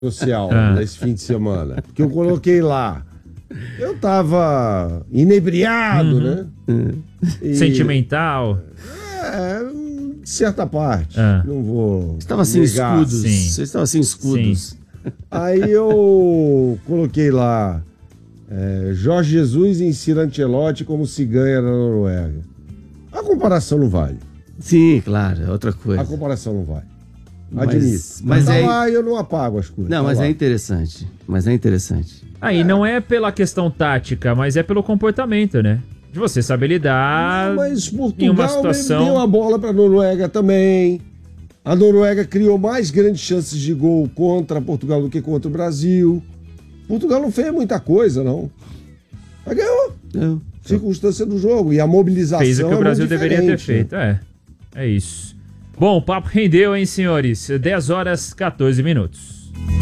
social nesse fim de semana. Que eu coloquei lá. Eu tava inebriado, né? Sentimental. De certa parte. Não vou. Estava sem escudos. Você estava sem escudos. Sim. Aí eu coloquei lá. Jorge Jesus ensina Ancelotti como se ganha na Noruega. A comparação não vale. Sim, claro, é outra coisa. A comparação não vale. Admito. Mas tá lá e eu não apago as coisas. Não, tá mas lá. é interessante. Aí não é pela questão tática, mas é pelo comportamento, né? De você saber lidar Mas em uma Portugal situação... deu a bola pra Noruega também. A Noruega criou mais grandes chances de gol contra Portugal do que contra o Brasil. Portugal não fez muita coisa, não. Mas ganhou. Circunstância do jogo. E a mobilização fez o que o Brasil deveria ter feito. Né? É isso. Bom, o papo rendeu, hein, senhores? 10 horas, 14 minutos.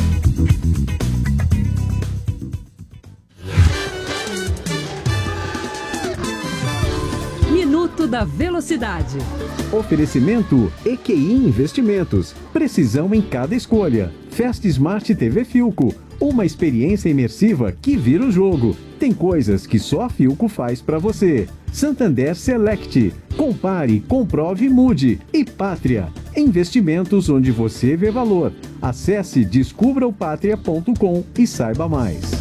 Minuto da Velocidade. Oferecimento EQI Investimentos. Precisão em cada escolha. Fast Smart TV Philco. Uma experiência imersiva que vira o jogo. Tem coisas que só a Philco faz pra você. Santander Select. Compare, comprove e mude. E Pátria. Investimentos onde você vê valor. Acesse descubraopatria.com e saiba mais.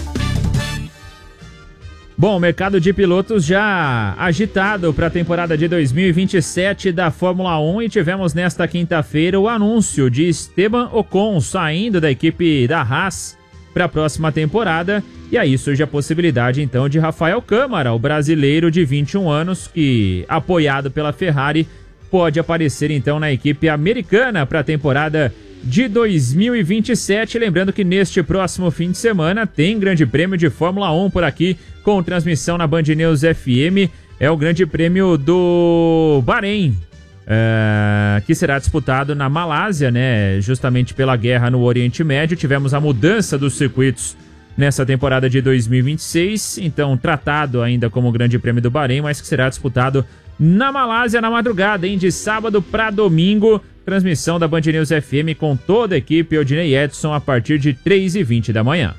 Bom, o mercado de pilotos já agitado para a temporada de 2027 da Fórmula 1 e tivemos nesta quinta-feira o anúncio de Esteban Ocon saindo da equipe da Haas para a próxima temporada. E aí surge a possibilidade então de Rafael Câmara, o brasileiro de 21 anos, que apoiado pela Ferrari pode aparecer então na equipe americana para a temporada de 2027. Lembrando que neste próximo fim de semana tem Grande Prêmio de Fórmula 1 por aqui, com transmissão na Band News FM. É o Grande Prêmio do Bahrein, que será disputado na Malásia, né? Justamente pela guerra no Oriente Médio. Tivemos a mudança dos circuitos nessa temporada de 2026, então tratado ainda como Grande Prêmio do Bahrein, mas que será disputado na Malásia na madrugada, hein? De sábado para domingo. Transmissão da Band News FM com toda a equipe, Odinei Edson, a partir de 3h20 da manhã.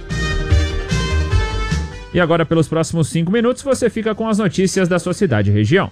E agora, pelos próximos 5 minutos, você fica com as notícias da sua cidade e região.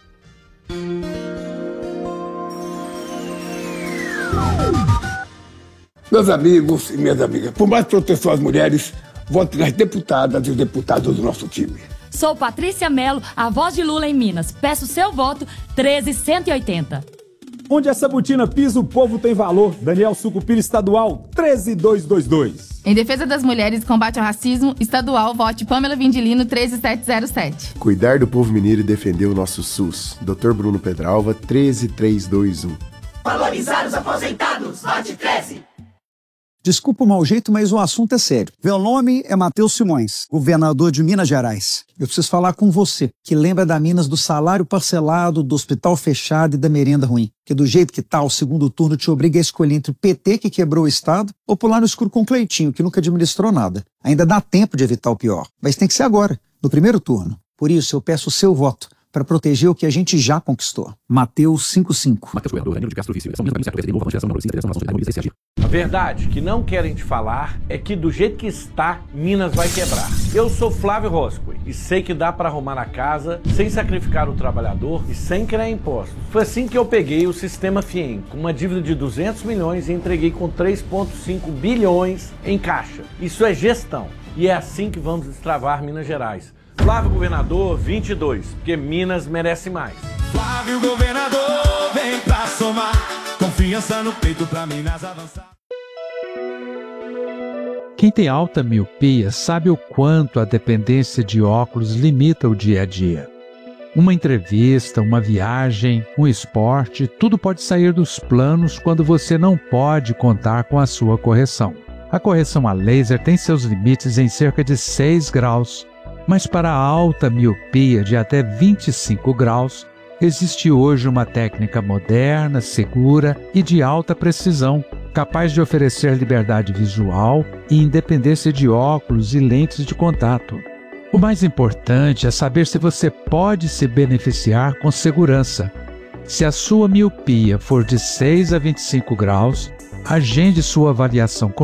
Meus amigos e minhas amigas, por mais proteção às mulheres, vote nas deputadas e os deputados do nosso time. Sou Patrícia Mello, a voz de Lula em Minas. Peço seu voto, 13180. Onde essa botina pisa, o povo tem valor. Daniel Sucupira Estadual, 13222. Em defesa das mulheres e combate ao racismo, estadual, vote Pamela Vindilino, 13707. Cuidar do povo mineiro e defender o nosso SUS. Dr. Bruno Pedralva, 13321. Valorizar os aposentados, vote 13. Desculpa o mau jeito, mas o assunto é sério. Meu nome é Matheus Simões, governador de Minas Gerais. Eu preciso falar com você, que lembra da Minas do salário parcelado, do hospital fechado e da merenda ruim. Que do jeito que tá, o segundo turno te obriga a escolher entre o PT, que quebrou o Estado, ou pular no escuro com o Cleitinho, que nunca administrou nada. Ainda dá tempo de evitar o pior, mas tem que ser agora, no primeiro turno. Por isso, eu peço o seu voto, para proteger o que a gente já conquistou. Mateus 5:5. A verdade que não querem te falar é que do jeito que está, Minas vai quebrar. Eu sou Flávio Roscoe e sei que dá para arrumar a casa sem sacrificar o trabalhador e sem criar impostos. Foi assim que eu peguei o Sistema FIEM, com uma dívida de 200 milhões e entreguei com 3,5 bilhões em caixa. Isso é gestão e é assim que vamos destravar Minas Gerais. Flávio Governador 22, porque Minas merece mais. Flávio Governador, vem pra somar, confiança no peito pra Minas avançar. Quem tem alta miopia sabe o quanto a dependência de óculos limita o dia a dia. Uma entrevista, uma viagem, um esporte, tudo pode sair dos planos quando você não pode contar com a sua correção. A correção a laser tem seus limites em cerca de 6 graus. Mas para a alta miopia de até 25 graus, existe hoje uma técnica moderna, segura e de alta precisão, capaz de oferecer liberdade visual e independência de óculos e lentes de contato. O mais importante é saber se você pode se beneficiar com segurança. Se a sua miopia for de 6 a 25 graus, Agende sua avaliação